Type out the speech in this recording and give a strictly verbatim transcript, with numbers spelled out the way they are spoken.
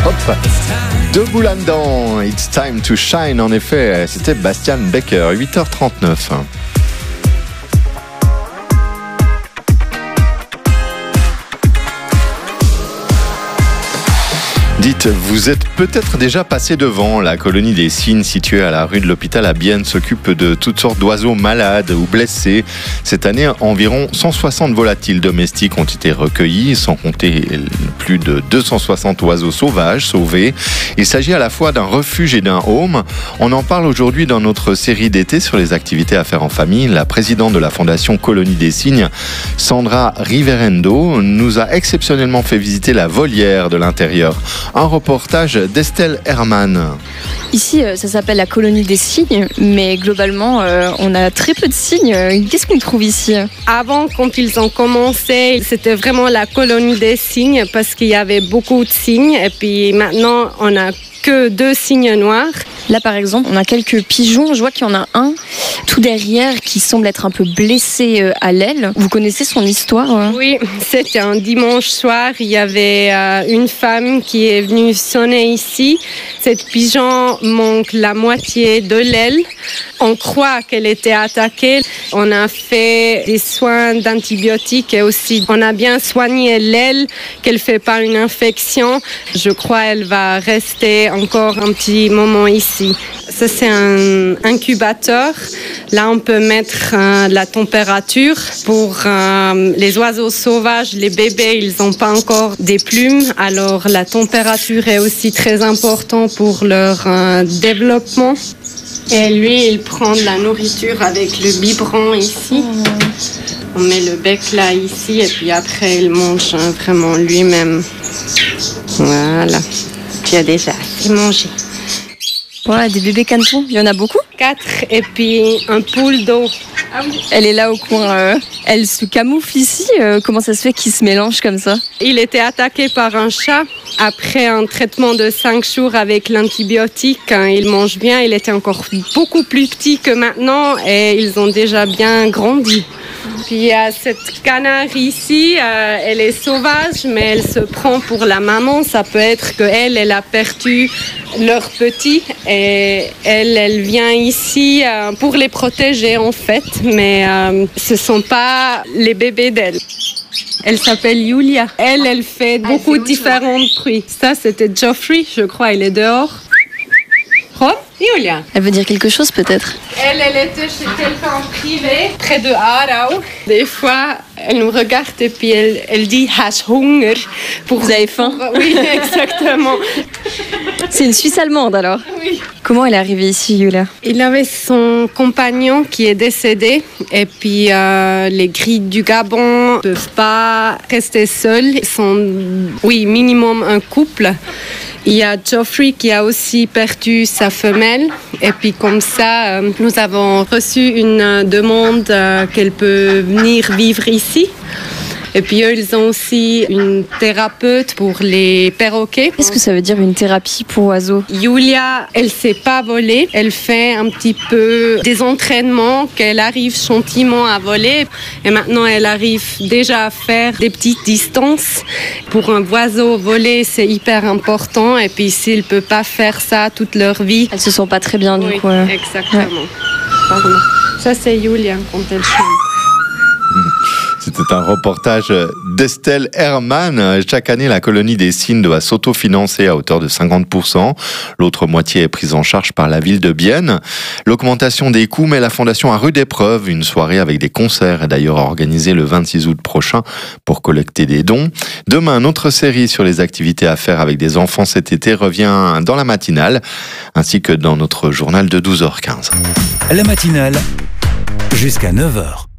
Hop, de Boulandan, It's Time to Shine, en effet, c'était Bastian Becker, huit heures trente-neuf. Dites, vous êtes peut-être déjà passé devant. La colonie des cygnes située à la rue de l'Hôpital à Bienne s'occupe de toutes sortes d'oiseaux malades ou blessés. Cette année, environ cent soixante volatiles domestiques ont été recueillis, sans compter plus de deux cent soixante oiseaux sauvages sauvés. Il s'agit à la fois d'un refuge et d'un home. On en parle aujourd'hui dans notre série d'été sur les activités à faire en famille. La présidente de la Fondation Colonie des Cygnes, Sandra Riverendo, nous a exceptionnellement fait visiter la volière de l'intérieur. Un reportage d'Estelle Herman. Ici, ça s'appelle la colonie des cygnes, mais globalement, euh, on a très peu de cygnes. Qu'est-ce qu'on trouve ici ? Avant, quand ils ont commencé, c'était vraiment la colonie des cygnes parce qu'il y avait beaucoup de cygnes. Et puis maintenant, on n'a que deux cygnes noirs. Là, par exemple, on a quelques pigeons. Je vois qu'il y en a un tout derrière qui semble être un peu blessé à l'aile. Vous connaissez son histoire ? Oui, c'était un dimanche soir. Il y avait euh, une femme qui est venue sonner ici. Cette pigeon manque la moitié de l'aile. On croit qu'elle était attaquée. On a fait des soins d'antibiotiques et aussi on a bien soigné l'aile, qu'elle ne fait pas une infection. Je crois qu'elle va rester encore un petit moment ici. Ça, c'est un incubateur. Là, on peut mettre euh, la température. Pour euh, les oiseaux sauvages, les bébés, ils n'ont pas encore des plumes. Alors, la température est aussi très importante pour leur euh, développement. Et lui, il prend de la nourriture avec le biberon ici. On met le bec là, ici, et puis après, il mange hein, vraiment lui-même. Voilà. Tu as déjà assez mangé. Ouais, des bébés canetons, il y en a beaucoup ? Quatre, et puis un poule d'eau. Ah oui. Elle est là au coin. Euh, elle se camoufle ici. Euh, comment ça se fait qu'ils se mélangent comme ça ? Il était attaqué par un chat. Après un traitement de cinq jours avec l'antibiotique, hein, il mange bien. Il était encore beaucoup plus petit que maintenant et ils ont déjà bien grandi. Puis il y a cette canard ici, euh, elle est sauvage, mais elle se prend pour la maman. Ça peut être qu'elle, elle a perdu leur petit et elle, elle vient ici euh, pour les protéger en fait, mais euh, ce ne sont pas les bébés d'elle. Elle s'appelle Yulia. Elle, elle fait beaucoup de différents bruits. Ça, c'était Geoffrey, je crois, il est dehors. Hop, Yulia. Elle veut dire quelque chose peut-être. Elle, elle était chez quelqu'un en privé, près de Aarau. Des fois, elle nous regarde et puis elle, elle dit « Has Hunger ». Vous avez faim ? Oui, exactement. C'est une Suisse allemande alors ? Oui. Comment elle est arrivée ici, Yulia ? Il avait son compagnon qui est décédé et puis euh, les grilles du Gabon ne peuvent pas rester seuls. Ils sont, oui, minimum un couple. Il y a Geoffrey qui a aussi perdu sa femelle et puis comme ça, euh, nous avons reçu une demande euh, qu'elle peut venir vivre ici. Et puis eux, ils ont aussi une thérapeute pour les perroquets. Qu'est-ce que ça veut dire une thérapie pour oiseaux ? Yulia, elle ne sait pas voler. Elle fait un petit peu des entraînements qu'elle arrive gentiment à voler. Et maintenant, elle arrive déjà à faire des petites distances. Pour un oiseau, voler, c'est hyper important. Et puis s'il ne peut pas faire ça toute leur vie... Elles ne se sentent pas très bien du oui, coup. Euh... exactement. Ouais. Pardon. Ça, c'est Yulia quand elle chante. C'était un reportage d'Estelle Herman. Chaque année, la colonie des cygnes doit s'autofinancer à hauteur de cinquante pour cent. L'autre moitié est prise en charge par la ville de Bienne. L'augmentation des coûts met la fondation à rude épreuve. Une soirée avec des concerts est d'ailleurs organisée le vingt-six août prochain pour collecter des dons. Demain, notre série sur les activités à faire avec des enfants cet été revient dans la matinale, ainsi que dans notre journal de douze heures quinze. La matinale, jusqu'à neuf heures.